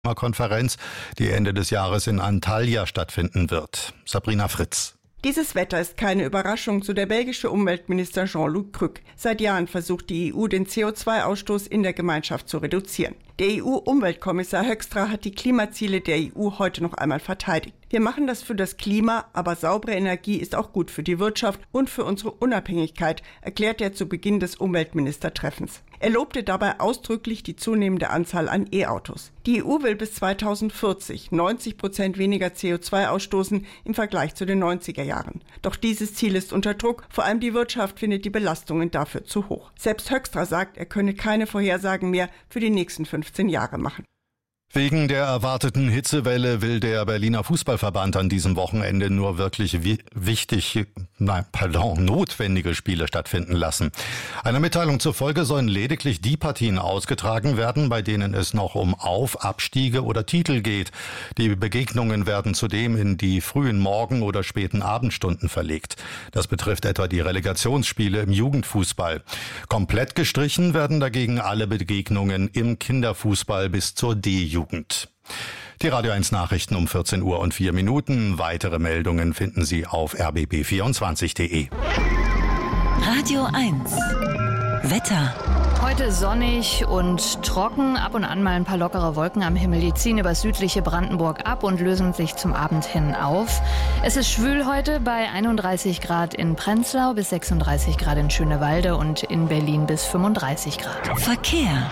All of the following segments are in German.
Konferenz, die Ende des Jahres in Antalya stattfinden wird. Sabrina Fritz. Dieses Wetter ist keine Überraschung, so der belgische Umweltminister Jean-Luc Cruc. Seit Jahren versucht die EU, den CO2-Ausstoß in der Gemeinschaft zu reduzieren. Der EU-Umweltkommissar Hoekstra hat die Klimaziele der EU heute noch einmal verteidigt. Wir machen das für das Klima, aber saubere Energie ist auch gut für die Wirtschaft und für unsere Unabhängigkeit, erklärt er zu Beginn des Umweltministertreffens. Er lobte dabei ausdrücklich die zunehmende Anzahl an E-Autos. Die EU will bis 2040 90% weniger CO2 ausstoßen im Vergleich zu den 90er Jahren. Doch dieses Ziel ist unter Druck, vor allem die Wirtschaft findet die Belastungen dafür zu hoch. Selbst Hoekstra sagt, er könne keine Vorhersagen mehr für die nächsten 15 Jahre machen. Wegen der erwarteten Hitzewelle will der Berliner Fußballverband an diesem Wochenende nur wirklich notwendige Spiele stattfinden lassen. Einer Mitteilung zufolge sollen lediglich die Partien ausgetragen werden, bei denen es noch um Abstiege oder Titel geht. Die Begegnungen werden zudem in die frühen Morgen- oder späten Abendstunden verlegt. Das betrifft etwa die Relegationsspiele im Jugendfußball. Komplett gestrichen werden dagegen alle Begegnungen im Kinderfußball bis zur D-Jugend. Die Radio 1 Nachrichten um 14:04. Weitere Meldungen finden Sie auf rbb24.de. Radio 1 Wetter. Heute sonnig und trocken, ab und an mal ein paar lockere Wolken am Himmel. Die ziehen über südliche Brandenburg ab und lösen sich zum Abend hin auf. Es ist schwül heute bei 31 Grad in Prenzlau, bis 36 Grad in Schönewalde und in Berlin bis 35 Grad. Verkehr.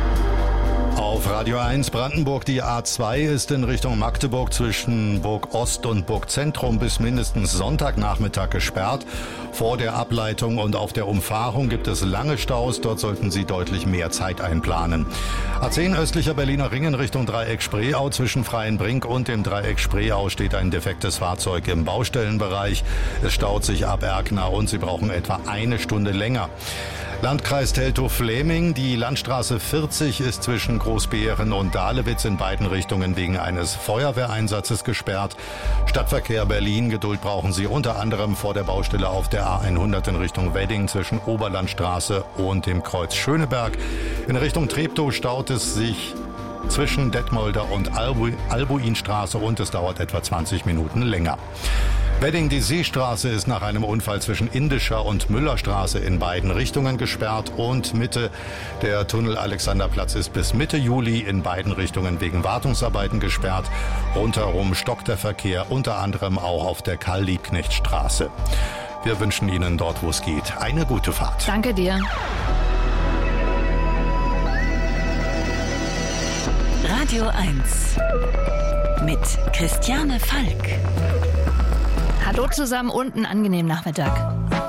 Auf Radio 1 Brandenburg, die A2 ist in Richtung Magdeburg zwischen Burg Ost und Burg Zentrum bis mindestens Sonntagnachmittag gesperrt. Vor der Ableitung und auf der Umfahrung gibt es lange Staus, dort sollten Sie deutlich mehr Zeit einplanen. A10 östlicher Berliner Ring in Richtung Dreieck Spreeau, zwischen Freienbrink und dem Dreieck Spreeau steht ein defektes Fahrzeug im Baustellenbereich. Es staut sich ab Erkner und Sie brauchen etwa eine Stunde länger. Landkreis Teltow-Fläming, die Landstraße 40 ist zwischen Großbeeren und Dahlewitz in beiden Richtungen wegen eines Feuerwehreinsatzes gesperrt. Stadtverkehr Berlin, Geduld brauchen Sie unter anderem vor der Baustelle auf der A100 in Richtung Wedding zwischen Oberlandstraße und dem Kreuz Schöneberg. In Richtung Treptow staut es sich zwischen Detmolder und Albuinstraße und es dauert etwa 20 Minuten länger. Wedding, die Seestraße ist nach einem Unfall zwischen Indischer und Müllerstraße in beiden Richtungen gesperrt und Mitte der Tunnel Alexanderplatz ist bis Mitte Juli in beiden Richtungen wegen Wartungsarbeiten gesperrt. Rundherum stockt der Verkehr, unter anderem auch auf der Karl-Liebknecht-Straße. Wir wünschen Ihnen dort, wo es geht, eine gute Fahrt. Danke dir. Radio 1 mit Christiane Falk. Hallo zusammen und einen angenehmen Nachmittag.